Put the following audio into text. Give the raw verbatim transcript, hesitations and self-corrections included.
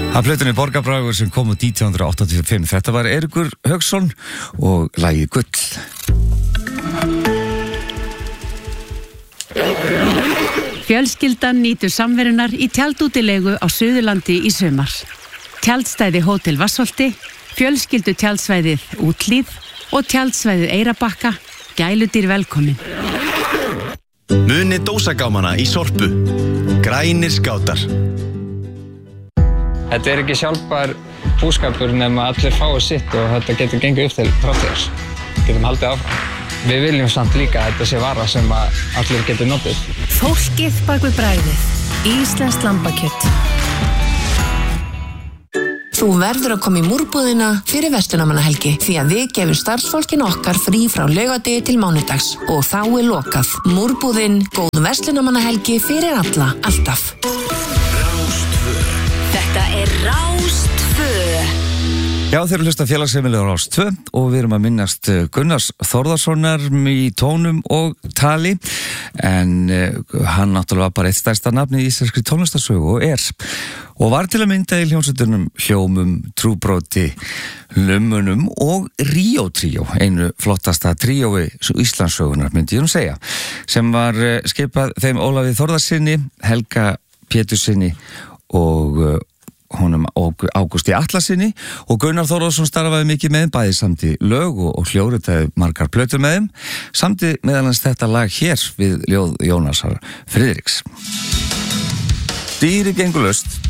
Af plötunni Borgarbragur sem kom út nítján hundruð áttatíu og fimm. Þetta var Eiríkur Hauksson og lagið Gull. Fjölskyldan nýtur samverunar í tjaldútilegu á Suðurlandi í sumar. Tjaldstæði Hótel Vatnsholti, fjölskyldu tjaldsvæðið Úthlíð og tjaldsvæðið Eyrarbakka, gæludýr velkomin. Munið dósagámana í Sorpu. Grænir skátar. Þetta er ekki sjálfbær búskapur nema allir fái sitt og þetta getur gengið upp til framtíðar. Getum haldið áfram. Við viljum samt líka að þetta sé vara sem að allir getur notið. Fólkið bak við bragðið. Íslenskt lambakjöt. Þú verður að koma í múrbúðina fyrir verslunarmannahelgi því að við gefum starfsfólkin okkar frí frá laugardegi til mánudags og þá er lokað. Múrbúðin, góð verslunarmannahelgi fyrir alla, alltaf. Þetta er Rás tvö. Já, þeir eru hlusta félagsheimilið á Rás tvö og við erum að minnast Gunnars Þórðarssonar í tónum og tali en uh, hann náttúrulega var bara eitt stærsta nafni í íslenskri tónlistarsögu og er og var til að mynda í hljómsveitunum Hljómum, Trúbróti, Lummunum og Ríó Tríó, einu flottasta tríói Íslandssögunar myndi ég nú segja, sem var uh, skipað þeim Ólafi Þórðarsinni, Helga Pétursinni og uh, honum Ágústi Atlasinni og Gunnar Þórðarsson starfaði mikið með þeim, bæði samti lög og, og hljóðritaði margar plötur með þeim, samti meðalans þetta lag hér við ljóð Jónasar Friðriks. Dýri gengur laust.